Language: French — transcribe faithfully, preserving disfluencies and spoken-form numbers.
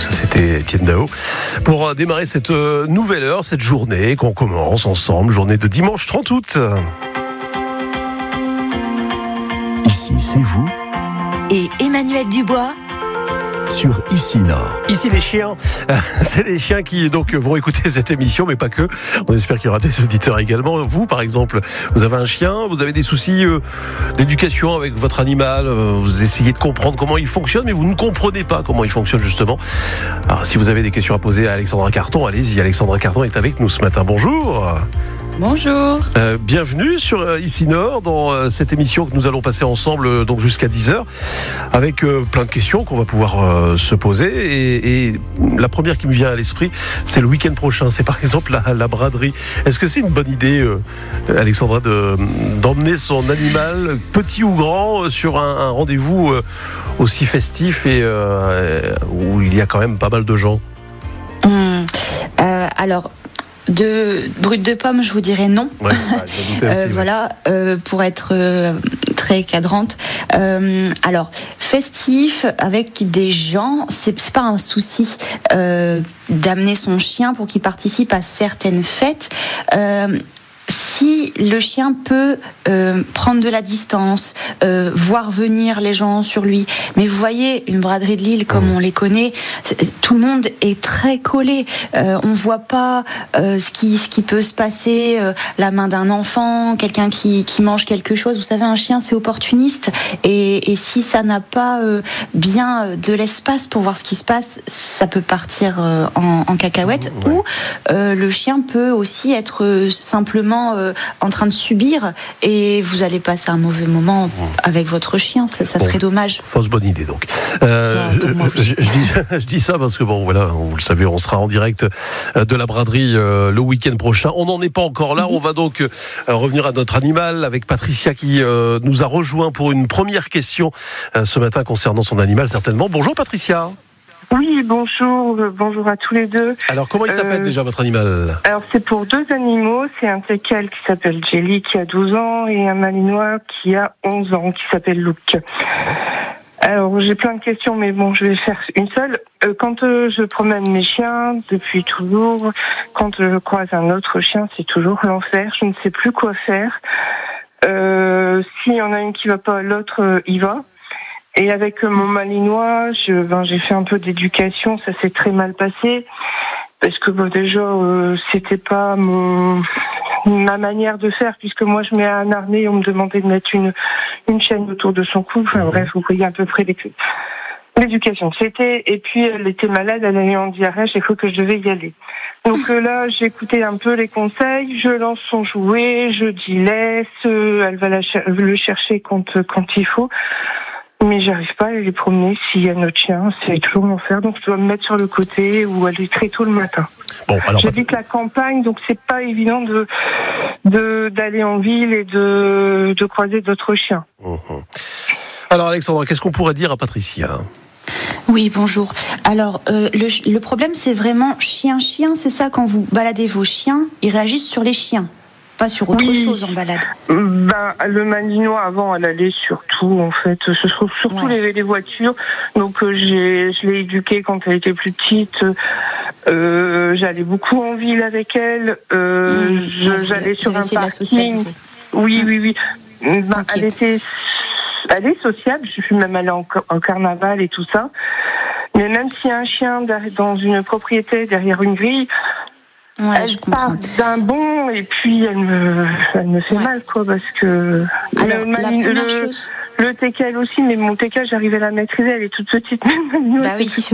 Ça, c'était Étienne Dao. Pour euh, démarrer cette euh, nouvelle heure, cette journée qu'on commence ensemble, journée de dimanche trente août. Ici, c'est vous. Et Emmanuel Dubois Sur Ici Nord. Ici les chiens, c'est les chiens qui donc vont écouter cette émission, mais pas que. On espère qu'il y aura des auditeurs également. Vous, par exemple, vous avez un chien, vous avez des soucis euh, d'éducation avec votre animal, euh, vous essayez de comprendre comment il fonctionne, mais vous ne comprenez pas comment il fonctionne justement. Alors, si vous avez des questions à poser à Alexandra Carton, allez-y. Alexandra Carton est avec nous ce matin. Bonjour. Bonjour. Euh, bienvenue sur euh, Ici Nord dans euh, cette émission que nous allons passer ensemble euh, donc jusqu'à dix heures avec euh, plein de questions qu'on va pouvoir euh, se poser et, et la première qui me vient à l'esprit, c'est le week-end prochain, c'est par exemple la, la braderie. Est-ce que c'est une bonne idée, euh, Alexandra, de, d'emmener son animal, petit ou grand, sur un, un rendez-vous euh, aussi festif et euh, où il y a quand même pas mal de gens? Mmh. Euh, alors De brut de pomme, je vous dirais non. Ouais, ouais, je doutais aussi, euh, ouais. Voilà, euh, pour être euh, très cadrante. Euh, alors, festif avec des gens, c'est, c'est pas un souci euh, d'amener son chien pour qu'il participe à certaines fêtes. Euh, Si le chien peut euh, prendre de la distance, euh, voir venir les gens sur lui. Mais vous voyez, une braderie de Lille, comme on les connaît, tout le monde est très collé. Euh, on voit pas euh, ce qui ce qui peut se passer, euh, la main d'un enfant, quelqu'un qui qui mange quelque chose. Vous savez, un chien, c'est opportuniste. Et, et si ça n'a pas euh, bien de l'espace pour voir ce qui se passe, ça peut partir euh, en, en cacahuète. Ouais. Ou euh, le chien peut aussi être euh, simplement Euh, en train de subir et vous allez passer un mauvais moment avec votre chien, ça, ça serait Bon, dommage. Fausse bonne idée donc. Euh, Ouais, pour moi, oui. je, je, dis, je dis ça parce que bon voilà, vous le savez, on sera en direct de la braderie euh, le week-end prochain. On n'en est pas encore là. On va donc euh, revenir à notre animal avec Patricia qui euh, nous a rejoint pour une première question euh, ce matin concernant son animal certainement. Bonjour Patricia. Oui, bonjour, euh, bonjour à tous les deux. Alors comment il s'appelle Euh, déjà votre animal? Alors c'est pour deux animaux, c'est un teckel qui s'appelle Jelly qui a douze ans et un malinois qui a onze ans qui s'appelle Luke. Alors j'ai plein de questions mais bon je vais faire une seule. Euh, quand euh, je promène mes chiens depuis toujours, quand je croise un autre chien c'est toujours l'enfer, je ne sais plus quoi faire. Euh, s'il y en a une qui va pas, l'autre euh, y va. Et avec mon malinois, je, ben, j'ai fait un peu d'éducation, ça s'est très mal passé parce que bon, déjà euh, c'était pas mon ma manière de faire puisque moi je mets un harnais, on me demandait de mettre une une chaîne autour de son cou. Enfin bref, vous voyez à peu près l'éducation que c'était. Et puis elle était malade, elle a eu en diarrhée, il faut que je devais y aller. Donc euh, là j'ai écouté un peu les conseils, je lance son jouet, je dis laisse, euh, elle va la cher- le chercher quand quand il faut. Mais j'arrive pas à les promener s'il y a notre chien, c'est toujours l'enfer, donc je dois me mettre sur le côté ou aller très tôt le matin. Bon, alors, J'habite la campagne, donc c'est pas évident de, de d'aller en ville et de, de croiser d'autres chiens. Mhm. Alors Alexandra, qu'est-ce qu'on pourrait dire à Patricia? Oui, bonjour. Alors, euh, le, le problème, c'est vraiment chien-chien, c'est ça, quand vous baladez vos chiens, ils réagissent sur les chiens, pas sur autre Oui. chose en balade. Ben, le malinois, avant, elle allait sur tout, en fait. Ce sont surtout Ouais. les, les voitures. Donc, euh, j'ai, je l'ai éduquée quand elle était plus petite. Euh, j'allais beaucoup en ville avec elle. Euh, Mmh. je- Ouais, j'allais vous sur avez un essayé de la parking. socialiser. Oui, oui, oui. Ben, Ok. Elle était, elle est sociable. Je suis même allée en, en carnaval et tout ça. Mais même s'il y a un chien derrière- dans une propriété, derrière une grille, Ouais, elle je comprends. part d'un bond et puis elle me, elle me fait Ouais. mal, quoi, parce que Alors, le, la mali- première le, chose... le teckel aussi, mais mon teckel, j'arrivais à la maîtriser, elle est toute petite. Bah oui.